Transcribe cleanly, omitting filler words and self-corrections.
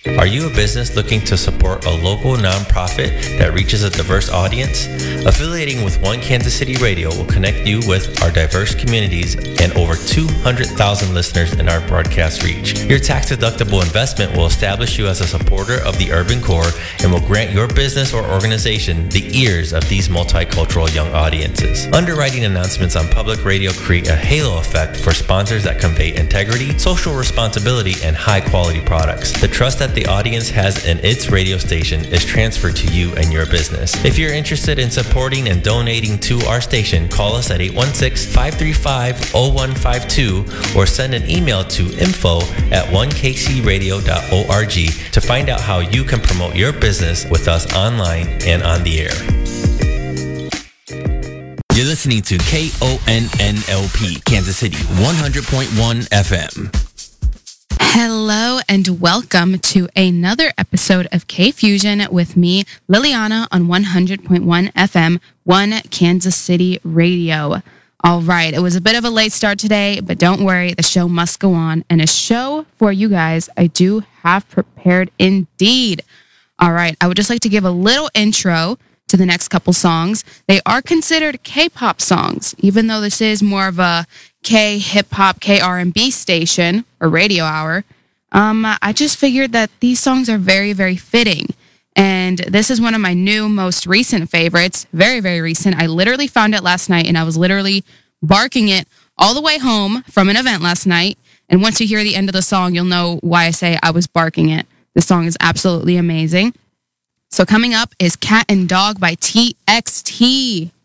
Are you a business looking to support a local nonprofit that reaches a diverse audience? Affiliating with One Kansas City Radio will connect you with our diverse communities and over 200,000 listeners in our broadcast reach. Your tax-deductible investment will establish you as a supporter of the urban core and will grant your business or organization the ears of these multicultural young audiences. Underwriting announcements on public radio create a halo effect for sponsors that convey integrity, social responsibility, and high-quality products. The trust that the audience has in its radio station is transferred to you and your business. If you're interested in supporting and donating to our station, call us at 816-535-0152 or send an email to info@onekcradio.org to find out how you can promote your business with us online and on the air. You're listening to KONNLP, Kansas City, 100.1 FM. Hello and welcome to another episode of K-Fusion with me, Liliana, on 100.1 FM, One Kansas City Radio. All right, it was a bit of a late start today, but don't worry, the show must go on. And a show for you guys I do have prepared indeed. All right, I would just like to give a little intro to the next couple songs. They are considered K-pop songs, even though this is more of a K-hip-hop, K-R&B station or radio hour. I just figured that these songs are very, very fitting. And this is one of my new, most recent favorites. Very, very recent. I literally found it last night, and I was literally barking it all the way home from an event last night. And once you hear the end of the song, you'll know why I say I was barking it. The song is absolutely amazing. So coming up is Cat and Dog by TXT.